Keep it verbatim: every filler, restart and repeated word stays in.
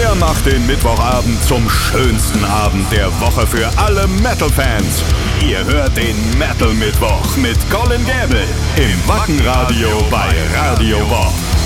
Er macht den Mittwochabend zum schönsten Abend der Woche für alle Metal-Fans. Ihr hört den Metal-Mittwoch mit Colin Gäbel im Wackenradio bei Radio Bob.